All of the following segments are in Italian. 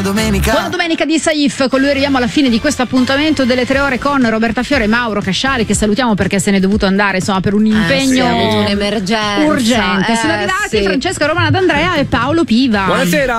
domenica. Buona domenica di Saif, con lui arriviamo alla fine di questo appuntamento delle 3 ore con Roberta Fiore e Mauro Casciari, che salutiamo perché se ne è dovuto andare insomma per un impegno un'emergenza urgente. Sono arrivati Francesca Romana D'Andrea e Paolo Piva. Buonasera.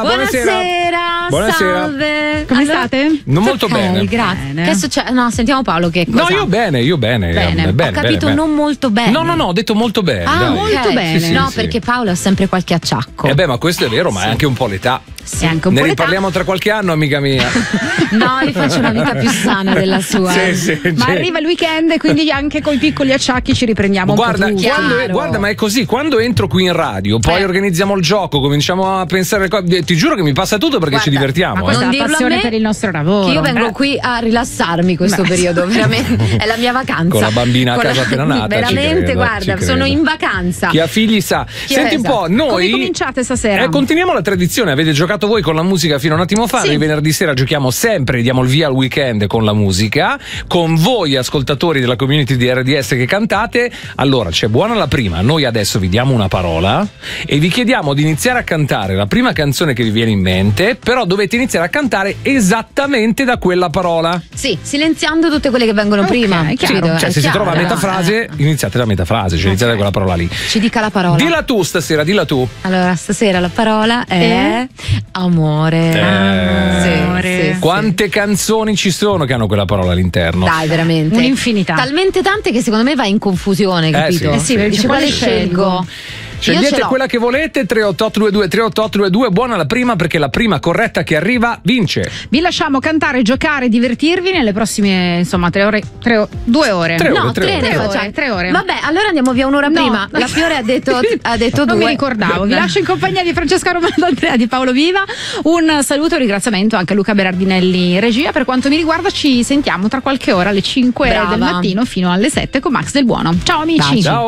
Salve. Come state? Non molto bene. Grazie. Che succede? No, sentiamo Paolo che cosa. No, io bene. Ho capito bene. Non molto bene. No, ho detto molto bene. Molto bene. Sì, no, perché Paolo ha sempre qualche acciacco. Ma questo è vero, ma è anche un po' l'età. Sì, anche un po' ne riparliamo tra qualche anno, amica mia. No, io faccio una vita più sana della sua. Ma arriva il weekend e quindi anche con i piccoli acciacchi ci riprendiamo. Guarda, ma è così. Quando entro qui in radio, poi organizziamo il gioco, cominciamo a pensare. Ti giuro che mi passa tutto perché ci divertiamo. Ma questa è la passione per il nostro lavoro. Io vengo qui a rilassarmi questo periodo, veramente. È la mia vacanza. Con la bambina a casa appena nata. Veramente, guarda, sono in vacanza. Chi ha figli sa. Senti un po', noi. Come cominciate stasera? Continuiamo la tradizione. Avete giocato voi con la musica fino a un attimo fa. Noi venerdì sera giochiamo sempre, diamo il via al weekend con la musica, con voi ascoltatori della community di RDS che cantate. Allora c'è buona la prima, noi adesso vi diamo una parola e vi chiediamo di iniziare a cantare la prima canzone che vi viene in mente, però dovete iniziare a cantare esattamente da quella parola. Sì, silenziando tutte quelle che vengono prima. Cioè se si trova a metà frase, iniziate da metà frase, cioè iniziate da quella parola lì. Ci dica la parola. Dilla tu stasera, dilla tu. Allora, stasera la parola è amore. Sì. Quante canzoni ci sono che hanno quella parola all'interno? Dai, veramente. Un'infinità. Talmente tante che secondo me va in confusione, capito? Dice quale scelgo? Scegliete quella che volete. 38822 buona la prima, perché la prima corretta che arriva vince. Vi lasciamo cantare, giocare, divertirvi nelle prossime 2 ore. 3 ore. Vabbè, allora andiamo via un'ora prima. La Fiore ha detto 2. Non mi ricordavo. Vi lascio in compagnia di Francesca Romana D'Andrea, di Paolo Viva. Un saluto e un ringraziamento anche a Luca Berardinelli in regia. Per quanto mi riguarda ci sentiamo tra qualche ora alle 5 del mattino fino alle 7 con Max Del Buono. Ciao amici. Ciao.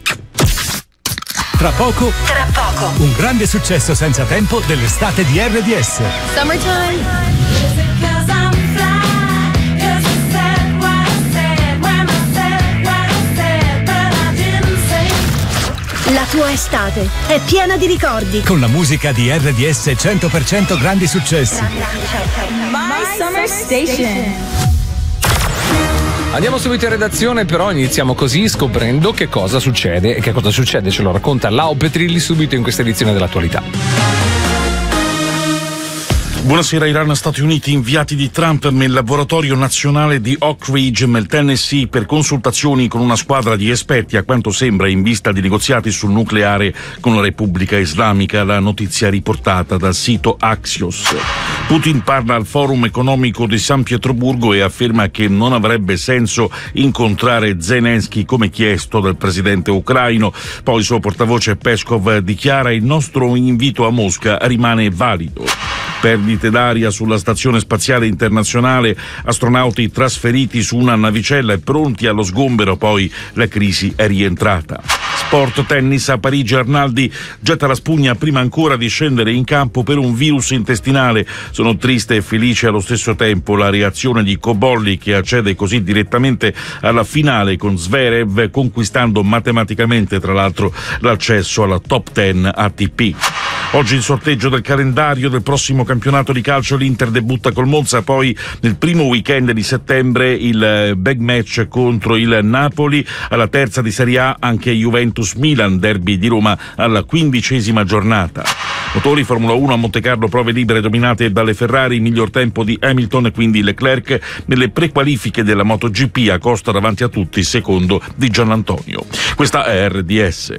Tra poco, un grande successo senza tempo dell'estate di RDS. Summertime. La tua estate è piena di ricordi. Con la musica di RDS 100% grandi successi. My Summer Station. Andiamo subito in redazione, però iniziamo così scoprendo che cosa succede. E che cosa succede ce lo racconta Lau Petrilli subito in questa edizione dell'attualità. Buonasera. Iran e Stati Uniti, inviati di Trump nel laboratorio nazionale di Oak Ridge nel Tennessee per consultazioni con una squadra di esperti, a quanto sembra in vista di negoziati sul nucleare con la Repubblica Islamica. La notizia riportata dal sito Axios. Putin parla al Forum economico di San Pietroburgo e afferma che non avrebbe senso incontrare Zelensky come chiesto dal presidente ucraino. Poi il suo portavoce Peskov dichiara: il nostro invito a Mosca rimane valido. Perdite d'aria sulla Stazione Spaziale Internazionale, astronauti trasferiti su una navicella e pronti allo sgombero, poi la crisi è rientrata. Sport tennis a Parigi, Arnaldi getta la spugna prima ancora di scendere in campo per un virus intestinale. Sono triste e felice allo stesso tempo la reazione di Cobolli, che accede così direttamente alla finale con Zverev, conquistando matematicamente tra l'altro l'accesso alla top 10 ATP. Oggi il sorteggio del calendario del prossimo campionato di calcio. L'Inter debutta col Monza, poi nel primo weekend di settembre il big match contro il Napoli. Alla terza di Serie A anche Juventus-Milan, derby di Roma alla 15ª giornata. Motori Formula 1 a Montecarlo, prove libere dominate dalle Ferrari, miglior tempo di Hamilton e quindi Leclerc. Nelle prequalifiche della MotoGP Acosta davanti a tutti, secondo di Giannantonio. Questa è RDS.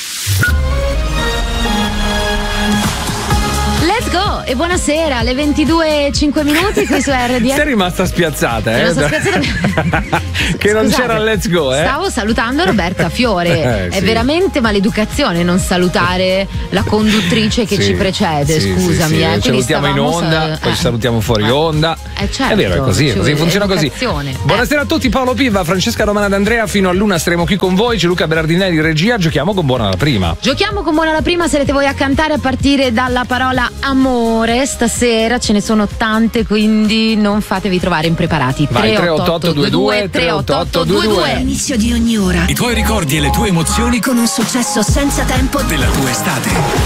Let's go e buonasera, alle 22:05 qui su RDS. Sei rimasta spiazzata, che non c'era Let's Go, Stavo salutando Roberta Fiore. È veramente maleducazione non salutare la conduttrice che ci precede, scusami. Ci salutiamo in onda, poi ci salutiamo fuori onda. Certo, è vero, è così funziona così. Buonasera a tutti, Paolo Piva, Francesca Romana D'Andrea, fino all'una staremo qui con voi. C'è Luca Berardinelli in regia. Giochiamo con buona la prima. Sarete voi a cantare a partire dalla parola amore. Stasera ce ne sono tante, quindi non fatevi trovare impreparati. 38822. L'inizio di ogni ora. I tuoi ricordi e le tue emozioni con un successo senza tempo della tua estate.